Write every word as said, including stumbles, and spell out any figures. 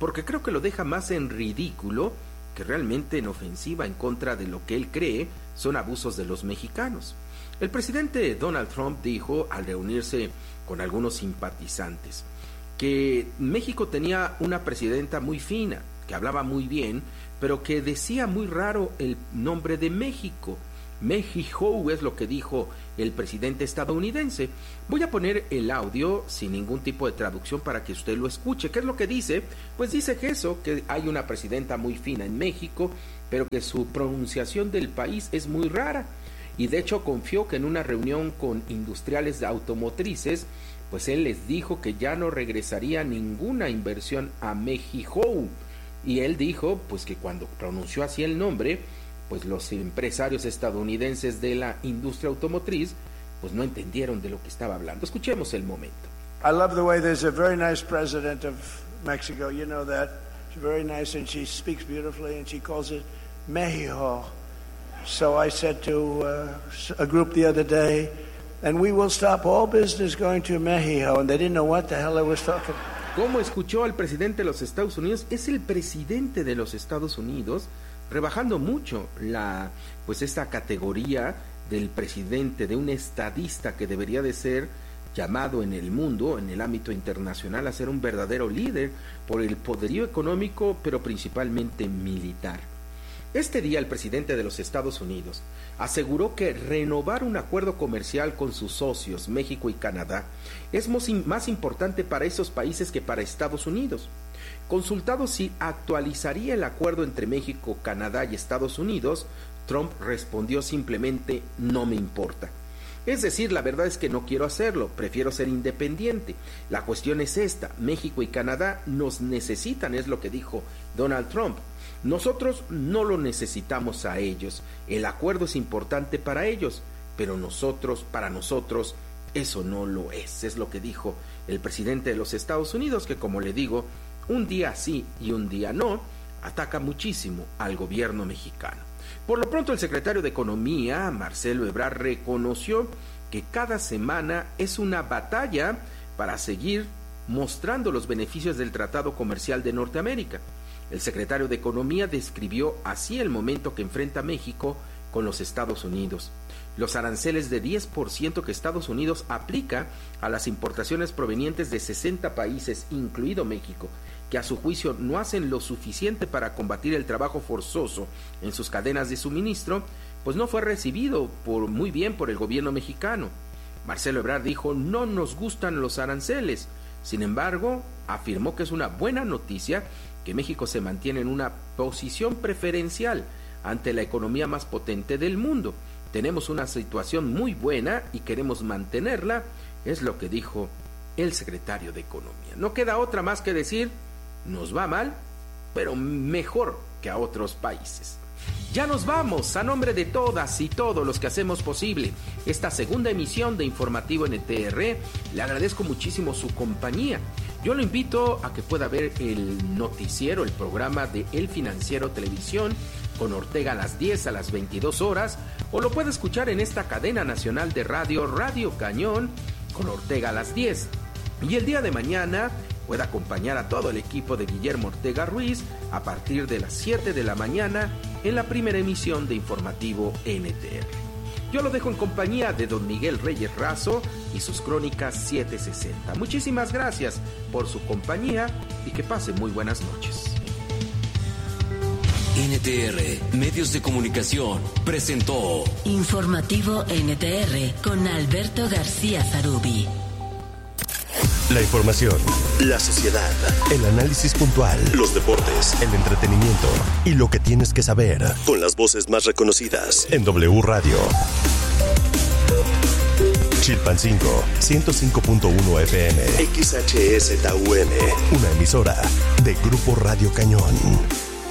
porque creo que lo deja más en ridículo que realmente en ofensiva en contra de lo que él cree son abusos de los mexicanos. El presidente Donald Trump dijo al reunirse con algunos simpatizantes que México tenía una presidenta muy fina, que hablaba muy bien, pero que decía muy raro el nombre de México. México es lo que dijo el presidente estadounidense. Voy a poner el audio sin ningún tipo de traducción para que usted lo escuche. ¿Qué es lo que dice? Pues dice que eso, que hay una presidenta muy fina en México, pero que su pronunciación del país es muy rara. Y de hecho confió que en una reunión con industriales de automotrices, pues él les dijo que ya no regresaría ninguna inversión a México. Y él dijo, pues que cuando pronunció así el nombre, pues los empresarios estadounidenses de la industria automotriz, pues no entendieron de lo que estaba hablando. Escuchemos el momento. I love the way there's a very nice president of Mexico. You know that. She's very nice and she speaks beautifully and she calls it Mexico. So I said to uh, a group the other day, and we will stop all business going to Mexico. And they didn't know what the hell I was talking about. ¿Cómo escuchó al presidente de los Estados Unidos? Es el presidente de los Estados Unidos, rebajando mucho la, pues esta categoría del presidente, de un estadista que debería de ser llamado en el mundo, en el ámbito internacional, a ser un verdadero líder por el poderío económico, pero principalmente militar. Este día el presidente de los Estados Unidos aseguró que renovar un acuerdo comercial con sus socios, México y Canadá, es más importante para esos países que para Estados Unidos. Consultado si actualizaría el acuerdo entre México, Canadá y Estados Unidos, Trump respondió simplemente: no me importa. Es decir, la verdad es que no quiero hacerlo, prefiero ser independiente. La cuestión es esta: México y Canadá nos necesitan, es lo que dijo Donald Trump. Nosotros no lo necesitamos a ellos, el acuerdo es importante para ellos, pero nosotros, para nosotros, eso no lo es, es lo que dijo el presidente de los Estados Unidos, que como le digo, un día sí y un día no, ataca muchísimo al gobierno mexicano. Por lo pronto, el secretario de Economía, Marcelo Ebrard, reconoció que cada semana es una batalla para seguir mostrando los beneficios del Tratado Comercial de Norteamérica. El secretario de Economía describió así el momento que enfrenta México con los Estados Unidos. Los aranceles de diez por ciento que Estados Unidos aplica a las importaciones provenientes de sesenta países, incluido México, que a su juicio no hacen lo suficiente para combatir el trabajo forzoso en sus cadenas de suministro, pues no fue recibido por, muy bien por el gobierno mexicano. Marcelo Ebrard dijo: no nos gustan los aranceles. Sin embargo, afirmó que es una buena noticia que México se mantiene en una posición preferencial ante la economía más potente del mundo. Tenemos una situación muy buena y queremos mantenerla, es lo que dijo el secretario de Economía. No queda otra más que decir: nos va mal, pero mejor que a otros países. Ya nos vamos, a nombre de todas y todos los que hacemos posible esta segunda emisión de Informativo N T R, le agradezco muchísimo su compañía. Yo lo invito a que pueda ver el noticiero, el programa de El Financiero Televisión, con Ortega a las diez, a las veintidós horas, o lo puede escuchar en esta cadena nacional de radio, Radio Cañón, con Ortega a las diez. Y el día de mañana puede acompañar a todo el equipo de Guillermo Ortega Ruiz a partir de las siete de la mañana en la primera emisión de Informativo N T R. Yo lo dejo en compañía de don Miguel Reyes Razo y sus crónicas setecientos sesenta. Muchísimas gracias por su compañía y que pasen muy buenas noches. N T R, Medios de Comunicación, presentó Informativo N T R con Alberto García Zarubi. La información, la sociedad, el análisis puntual, los deportes, el entretenimiento y lo que tienes que saber. Con las voces más reconocidas en W Radio. Chilpancingo, ciento cinco punto uno F M. X H S T U M. Una emisora de Grupo Radio Cañón.